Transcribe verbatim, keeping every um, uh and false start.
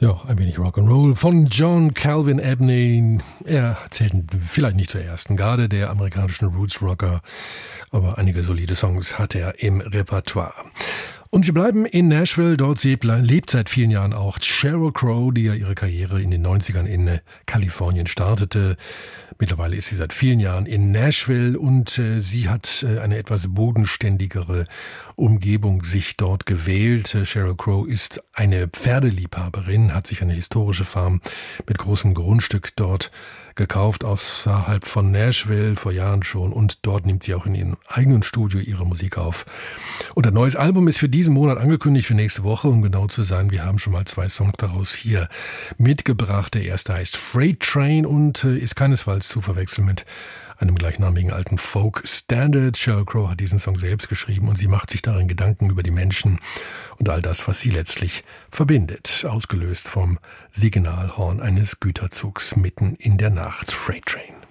Ja, ein wenig Rock'n'Roll von John Calvin Abney. Er zählt vielleicht nicht zur ersten Garde der amerikanischen Roots-Rocker, aber einige solide Songs hat er im Repertoire. Und wir bleiben in Nashville. Dort lebt seit vielen Jahren auch Sheryl Crow, die ja ihre Karriere in den neunzigern in Kalifornien startete. Mittlerweile ist sie seit vielen Jahren in Nashville und äh, sie hat äh, eine etwas bodenständigere Umgebung sich dort gewählt. Äh, Sheryl Crow ist eine Pferdeliebhaberin, hat sich eine historische Farm mit großem Grundstück dort gekauft, außerhalb von Nashville, vor Jahren schon. Und dort nimmt sie auch in ihrem eigenen Studio ihre Musik auf. Und ein neues Album ist für diesen Monat angekündigt, für nächste Woche, um genau zu sein. Wir haben schon mal zwei Songs daraus hier mitgebracht. Der erste heißt Freight Train und äh, ist keinesfalls zu verwechseln mit einem gleichnamigen alten Folk-Standard. Sheryl Crow hat diesen Song selbst geschrieben und sie macht sich darin Gedanken über die Menschen und all das, was sie letztlich verbindet. Ausgelöst vom Signalhorn eines Güterzugs mitten in der Nacht. Freight Train.